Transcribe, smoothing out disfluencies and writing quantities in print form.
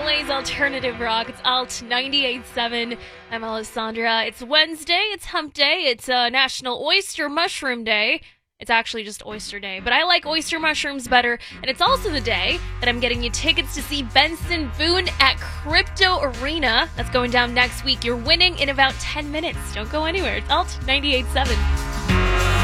LA's alternative rock. It's Alt 98.7. I'm Alessandra. It's Wednesday. It's Hump Day. It's National Oyster Mushroom Day. It's actually just Oyster Day, but I like oyster mushrooms better. And it's also the day that I'm getting you tickets to see Benson Boone at Crypto Arena. That's going down next week. You're winning in about 10 minutes. Don't go anywhere. It's Alt 98.7.